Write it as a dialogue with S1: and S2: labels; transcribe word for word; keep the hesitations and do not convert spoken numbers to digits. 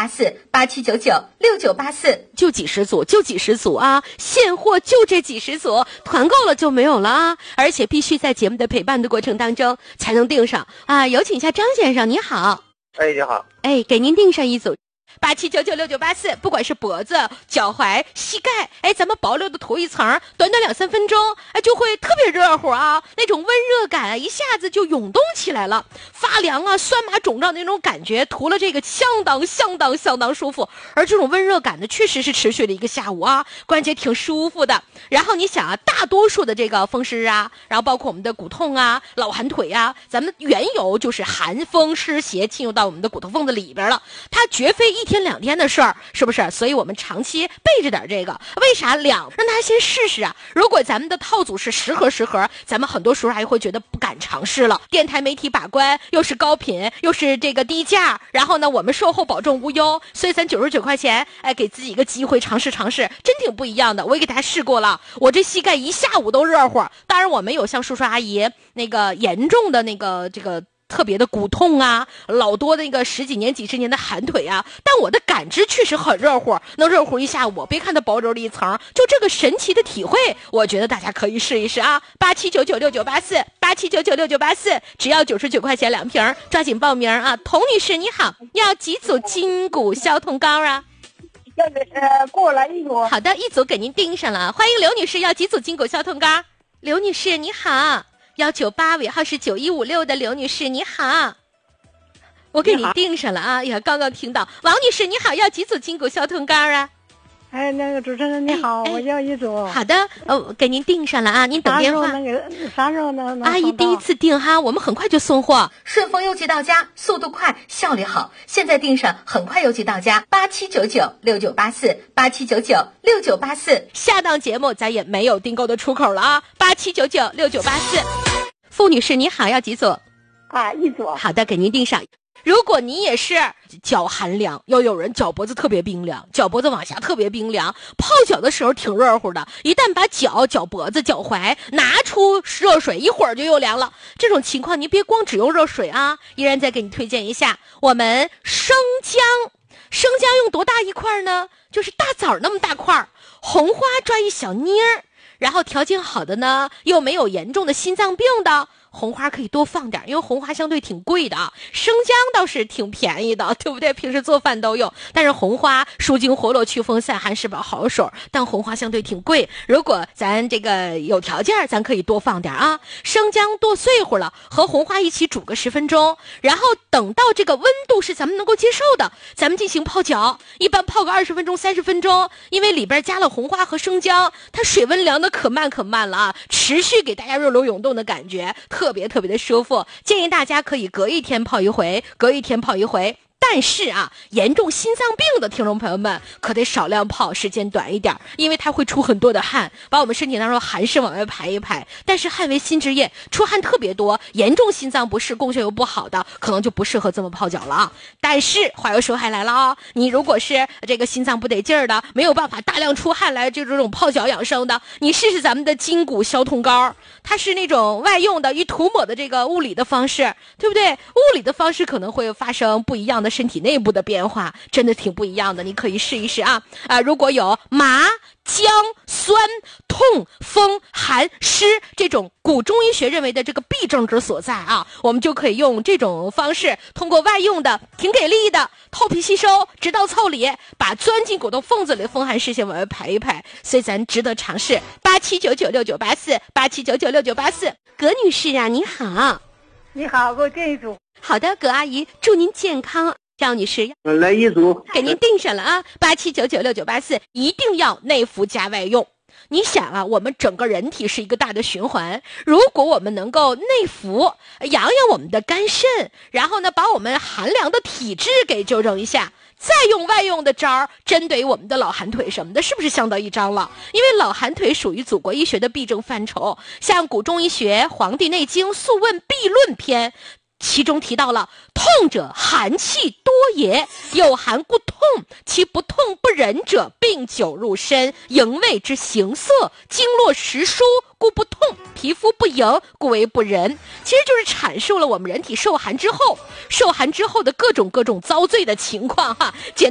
S1: 八四，八七九九六九八四，
S2: 就几十组，就几十组啊，现货就这几十组，团购了就没有了啊，而且必须在节目的陪伴的过程当中才能订上啊。有请一下张先生，你好。
S3: 哎，你好。
S2: 哎，给您订上一组。八七九九六九八四，不管是脖子、脚踝、膝盖，哎，咱们薄薄的涂一层，短短两三分钟，哎，就会特别热乎啊，那种温热感啊，一下子就涌动起来了，发凉啊、酸麻肿胀的那种感觉，涂了这个相当相当相当舒服。而这种温热感呢，确实是持续了一个下午啊，关节挺舒服的。然后你想啊，大多数的这个风湿啊，然后包括我们的骨痛啊、老寒腿啊，咱们缘由就是寒风湿邪侵入到我们的骨头缝子里边了，它绝非一天两天的事儿，是不是？所以我们长期备着点这个，为啥两让他先试试啊？如果咱们的套组是十盒十盒，咱们很多时候还会觉得不敢尝试了。电台媒体把关，又是高频，又是这个低价，然后呢，我们售后保证无忧，所以咱九十九块钱，哎，给自己一个机会尝试尝试，真挺不一样的。我也给大家试过了，我这膝盖一下午都热乎。当然我没有像叔叔阿姨那个严重的那个这个特别的骨痛啊，老多那个十几年几十年的寒腿啊，但我的感知确实很热乎，能热乎一下午。别看它薄柔的一层，就这个神奇的体会，我觉得大家可以试一试啊。八七九九六九八四，八七九九六九八四，只要九十九块钱两瓶，抓紧报名啊！童女士你好，要几组筋骨消痛膏啊？
S4: 要呃过来一组。
S2: 好的，一组给您订上了。欢迎刘女士，要几组筋骨消痛膏？刘女士你好。幺九八尾号是九一五六的刘女士，你好，我给你订上了啊！哎呀，刚刚听到王女士，你好，要几组筋骨消痛膏啊？
S4: 哎，那个主持人你好，哎哎、我要一组。
S2: 好的，呃，给您订上了啊，您等电话。
S4: 啥时候能给？啥时候能？能
S2: 阿姨第一次订哈，我们很快就送货，
S1: 顺丰邮寄到家，速度快，效率好。现在订上，很快邮寄到家。八七九九六九八四，八七九九六九八四。
S2: 下档节目咱也没有订购的出口了啊！八七九九六九八四。傅女士你好，要几组？
S4: 啊，一组。
S2: 好的，给您订上。如果你也是脚寒凉，要有人脚脖子特别冰凉，脚脖子往下特别冰凉，泡脚的时候挺热乎的，一旦把脚、脚脖子、脚踝拿出热水，一会儿就又凉了。这种情况你别光只用热水啊，依然再给你推荐一下我们生姜。生姜用多大一块呢？就是大枣那么大块，红花抓一小捏儿，然后条件好的呢，又没有严重的心脏病的，红花可以多放点，因为红花相对挺贵的啊，生姜倒是挺便宜的，对不对？平时做饭都用。但是红花舒筋活络、祛风散寒是把好手，但红花相对挺贵。如果咱这个有条件，咱可以多放点啊。生姜剁碎乎了，和红花一起煮个十分钟，然后等到这个温度是咱们能够接受的，咱们进行泡脚。一般泡个二十分钟、三十分钟，因为里边加了红花和生姜，它水温凉的可慢可慢了啊，持续给大家热流涌动的感觉。特别特别的舒服，建议大家可以隔一天泡一回，隔一天泡一回。但是啊，严重心脏病的听众朋友们可得少量泡，时间短一点，因为它会出很多的汗，把我们身体当中寒湿往外排一排。但是汗为心之液，出汗特别多，严重心脏不适、供血又不好的，可能就不适合这么泡脚了啊。但是话又说回来了啊、哦，你如果是这个心脏不得劲儿的，没有办法大量出汗来就这种泡脚养生的，你试试咱们的筋骨消痛膏，它是那种外用的，与涂抹的这个物理的方式，对不对？物理的方式可能会发生不一样的身体内部的变化，真的挺不一样的，你可以试一试啊啊！如果有麻、僵、酸、痛、风、寒、湿这种古中医学认为的这个痹症之所在啊，我们就可以用这种方式，通过外用的挺给力的透皮吸收，直到腠理，把钻进骨头缝子里风寒湿邪往外排一排，所以咱值得尝试。八七九九六九八四，八七九九六九八四。葛女士啊，你好。
S4: 你好，给我订一组。
S2: 好的，葛阿姨，祝您健康。赵女士，
S3: 来一组，
S2: 给您订上了啊，八七九九六九八四，一定要内服加外用。你想啊，我们整个人体是一个大的循环，如果我们能够内服，养养我们的肝肾，然后呢，把我们寒凉的体质给纠正一下，再用外用的招儿，针对我们的老寒腿什么的，是不是相得益彰了？因为老寒腿属于祖国医学的痹症范畴，像古中医学《黄帝内经·素问痹论篇》。其中提到了痛者寒气多也，有寒故痛，其不痛不忍者病久入身，营卫之形色，经络实疏故不痛，皮肤不盈故为不仁。其实就是阐述了我们人体受寒之后受寒之后的各种各种遭罪的情况哈。简